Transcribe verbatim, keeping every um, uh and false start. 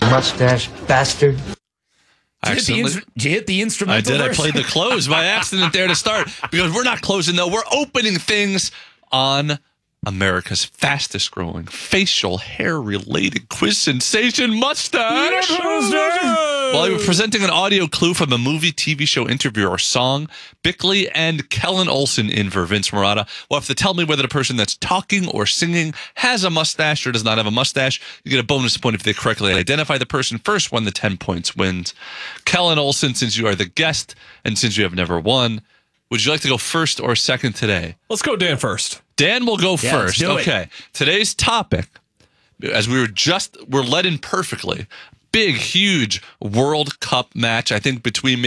mustache bastard. Did you, hit the, instru- did you hit the instrumental? I did. verse? I played the close by accident there to start because we're not closing, though. We're opening things on America's fastest growing facial hair related quiz sensation, Mustache. While we were presenting an audio clue from a movie, T V show, interview, or song, Bickley and Kellen Olson in for Vince Murata will have to tell me whether the person that's talking or singing has a mustache or does not have a mustache. You get a bonus point if they correctly identify the person first. One, the ten points wins. Kellen Olson, since you are the guest and since you have never won, would you like to go first or second today? Let's go Dan first. Dan will go Yeah, first. let's do it. Okay. Today's topic, as we were just, we're led in perfectly. Big, huge World Cup match, I think, between